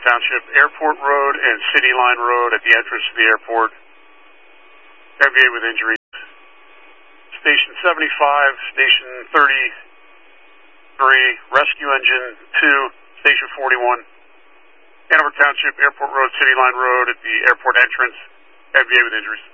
Township, Airport Road and City Line Road at the entrance to the airport. FBA with injuries. Station 75, Station 33, Rescue Engine 2, Station 41. Hanover Township, Airport Road, City Line Road at the airport entrance. FBA with injuries.